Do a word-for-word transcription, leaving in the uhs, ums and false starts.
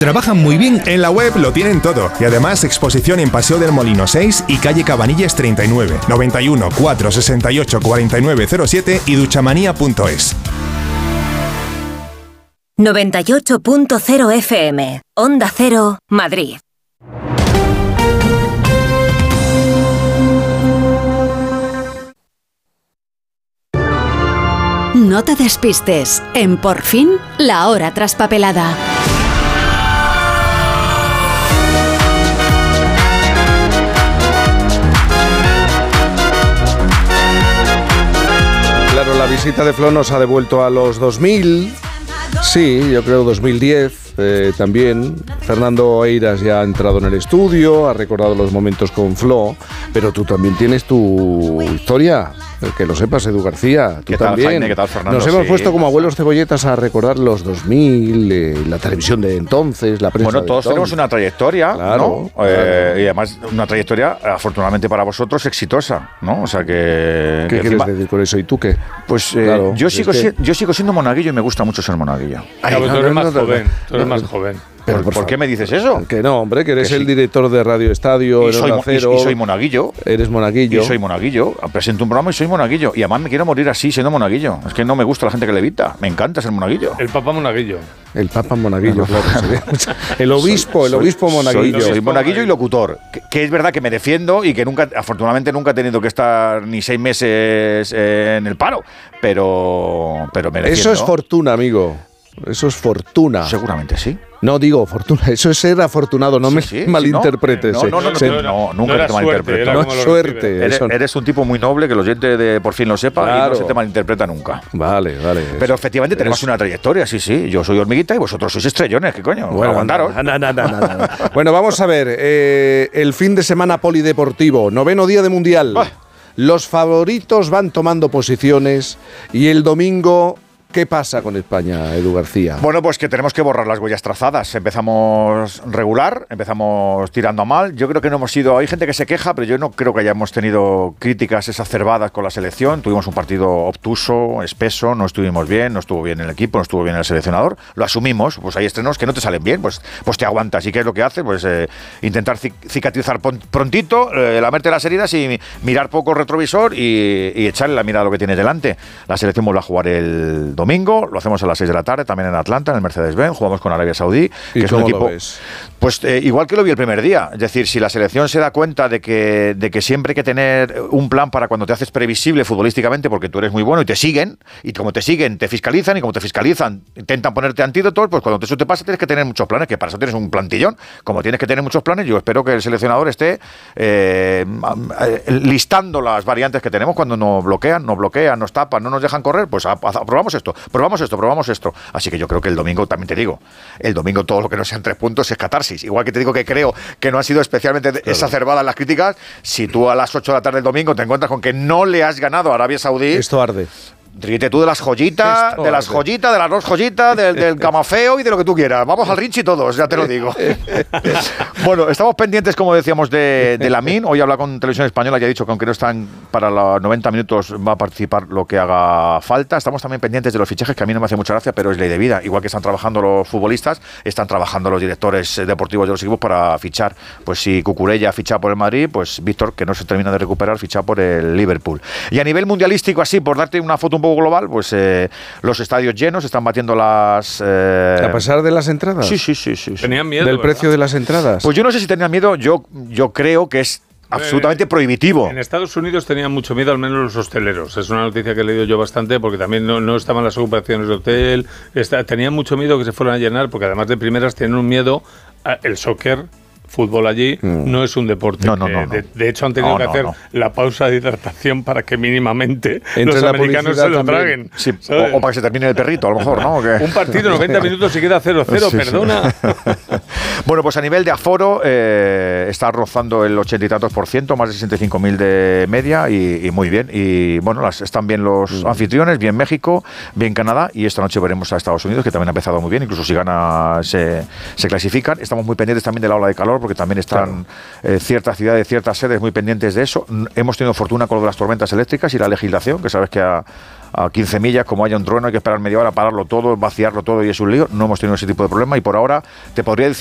Trabajan muy bien, en la web lo tienen todo. Y además, exposición en Paseo del Molino seis y calle Cabanillas treinta y nueve, noventa y uno, cuatrocientos sesenta y ocho, cuarenta y nueve cero siete y duchamanía punto es. noventa y ocho punto cero F M, Onda Cero, Madrid. No te despistes, en Por Fin, la hora traspapelada. Claro, la visita de Flo nos ha devuelto a los dos mil, sí, yo creo dos mil diez eh, también. Fernando Eiras ya ha entrado en el estudio, ha recordado los momentos con Flo, pero tú también tienes tu historia. Que lo sepas, Edu García, tú ¿Qué tal, también. Jaime? ¿Qué tal, Fernando? Nos hemos sí, puesto como abuelos cebolletas a recordar los dos mil, eh, la televisión de entonces, la prensa Bueno, de todos entonces. tenemos una trayectoria, claro, ¿no? claro. Eh, y además una trayectoria, afortunadamente para vosotros, exitosa, ¿no? O sea que... ¿Qué que quieres encima, decir con eso? ¿Y tú qué? Pues eh, Claro, yo, sigo, es que... si, yo sigo siendo monaguillo y me gusta mucho ser monaguillo. Ay, Claro, no, tú eres no, más no, joven, no, tú eres no, más no. joven. Pero, ¿Por, por ¿por qué favor. me dices eso? Que no, hombre, que eres Que el sí. director de Radio Estadio Y en soy, Onda mo- y- Cero. y soy monaguillo. Eres monaguillo. Y soy monaguillo. Presento un programa y soy monaguillo. Y además me quiero morir así, siendo monaguillo. Es que no me gusta la gente que levita. Me encanta ser monaguillo. El Papa Monaguillo. El Papa Monaguillo, claro. El obispo, el Soy- obispo Monaguillo. Soy, soy Obispo monaguillo y monaguillo. locutor. Que, que es verdad que me defiendo y que nunca, afortunadamente, nunca he tenido que estar ni seis meses eh, en el paro. Pero, pero me defiendo. Eso es fortuna, amigo. Eso es fortuna. Seguramente sí. No digo fortuna, eso es ser afortunado, no Sí, me sí, sí, malinterpretes. no, no, no, no, Se- no, no, nunca no era te suerte, malinterpreto. era no como lo suerte. recibe. Eres, eso no. eres un tipo muy noble, que el oyente de por fin lo sepa y Claro. no se te malinterpreta nunca. Vale, vale. Pero efectivamente tenemos Eso. una trayectoria, sí, sí. Yo soy hormiguita y vosotros sois estrellones, ¿qué coño? Bueno, Aguantaros. na, na, na, na, na, na. Bueno, vamos a ver. eh, el fin de semana polideportivo, noveno día de Mundial. Ah. Los favoritos van tomando posiciones y el domingo... ¿Qué pasa con España, Edu García? Bueno, pues que tenemos que borrar las huellas trazadas. Empezamos regular, empezamos tirando a mal. Yo creo que no hemos sido... Hay gente que se queja, pero yo no creo que hayamos tenido críticas exacerbadas con la selección. Tuvimos un partido obtuso, espeso, no estuvimos bien, no estuvo bien el equipo, no estuvo bien el seleccionador. Lo asumimos, pues hay estrenos que no te salen bien, pues, pues te aguantas. ¿Y qué es lo que haces? Pues eh, intentar cic- cicatrizar pon- prontito, eh, lamerte las heridas y mirar poco el retrovisor y, y echarle la mirada a lo que tienes delante. La selección vuelve a jugar el domingo, lo hacemos a las seis de la tarde, también en Atlanta, en el Mercedes-Benz, jugamos con Arabia Saudí, ¿Y que es un cómo lo equipo... ves? Pues eh, igual que lo vi el primer día, es decir, si la selección se da cuenta de que, de que siempre hay que tener un plan para cuando te haces previsible futbolísticamente porque tú eres muy bueno y te siguen, y como te siguen te fiscalizan, y como te fiscalizan intentan ponerte antídotos, pues cuando eso te pasa tienes que tener muchos planes, que para eso tienes un plantillón. Como tienes que tener muchos planes, yo espero que el seleccionador esté eh, listando las variantes que tenemos cuando nos bloquean, nos bloquean, nos tapan, no nos dejan correr, pues a, a, probamos esto, probamos esto, probamos esto. Así que yo creo que el domingo, también te digo, el domingo todo lo que no sean tres puntos es catarsis. Igual que te digo que creo que no han sido especialmente claro. exacerbadas las críticas, si tú a las ocho de la tarde del domingo te encuentras con que no le has ganado a Arabia Saudí... Esto arde. Ríete tú de las joyitas, Esto de las arde. joyitas, de las dos joyitas, del, del camafeo y de lo que tú quieras. Vamos al Richie todos, ya te lo digo. Bueno, estamos pendientes, como decíamos, de, de Lamine. Hoy habla con Televisión Española, ya ha dicho que aunque no están para los noventa minutos va a participar lo que haga falta. Estamos también pendientes de los fichajes, que a mí no me hace mucha gracia, pero es ley de vida. Igual que están trabajando los futbolistas, están trabajando los directores deportivos de los equipos para fichar. Pues si Cucurella ficha por el Madrid, pues Víctor, que no se termina de recuperar, ficha por el Liverpool. Y a nivel mundialístico, así, por darte una foto un poco global, pues eh, los estadios llenos, están batiendo las... Eh... ¿A pesar de las entradas? Sí, sí, sí, sí, sí. Tenían miedo, ¿Del ¿verdad? precio de las entradas? Pues yo no sé si tenían miedo, yo, yo creo que es absolutamente prohibitivo. En Estados Unidos tenían mucho miedo, al menos los hosteleros. Es una noticia que he leído yo bastante, porque también no, no estaban las ocupaciones de hotel. Está, tenían mucho miedo que se fueran a llenar, porque además de primeras tienen un miedo a el soccer. Fútbol allí mm. no es un deporte. No, no, que, no, no. De, de hecho, han tenido no, que no, hacer no. la pausa de hidratación para que mínimamente Entre los la americanos se lo también. traguen. Sí, o, o para que se termine el perrito, a lo mejor, ¿no? ¿O un partido, noventa minutos y queda cero cero, sí, perdona. Sí. Bueno, pues a nivel de aforo eh, está rozando el ochenta y tantos por ciento, más de sesenta y cinco mil de media y, y muy bien. Y bueno, las, están bien los mm. anfitriones, bien México, bien Canadá, y esta noche veremos a Estados Unidos, que también ha empezado muy bien, incluso si gana se, se clasifican. Estamos muy pendientes también de la ola de calor, porque también están claro. eh, ciertas ciudades, ciertas sedes muy pendientes de eso. Hemos tenido fortuna con lo de las tormentas eléctricas y la legislación, que sabes que a, a quince millas, como haya un trueno, hay que esperar media hora, pararlo todo, vaciarlo todo y es un lío. No hemos tenido ese tipo de problema y por ahora te podría decir